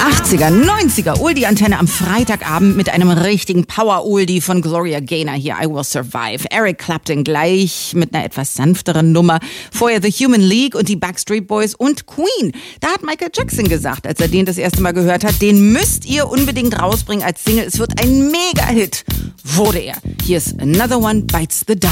80er, 90er Oldie-Antenne am Freitagabend mit einem richtigen Power-Oldie von Gloria Gaynor. Hier, I Will Survive. Eric Clapton gleich mit einer etwas sanfteren Nummer. Vorher The Human League und die Backstreet Boys und Queen. Da hat Michael Jackson gesagt, als er den das erste Mal gehört hat, den müsst ihr unbedingt rausbringen als Single. Es wird ein Mega-Hit. Wurde er. Hier ist Another One Bites the Dust.